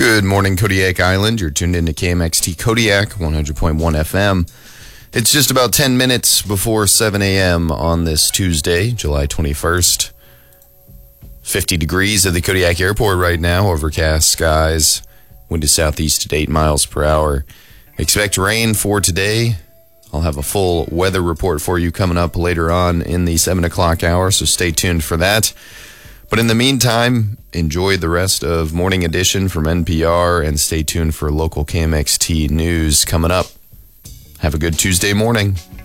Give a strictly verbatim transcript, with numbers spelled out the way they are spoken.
Good morning, Kodiak Island. You're tuned into K M X T Kodiak, one hundred point one F M. It's just about ten minutes before seven a.m. on this Tuesday, July twenty-first. fifty degrees at the Kodiak Airport right now, overcast skies, wind to southeast at eight miles per hour. Expect rain for today. I'll have a full weather report for you coming up later on in the seven o'clock hour, so stay tuned for that. But in the meantime, enjoy the rest of Morning Edition from N P R and stay tuned for local K M X T news coming up. Have a good Tuesday morning.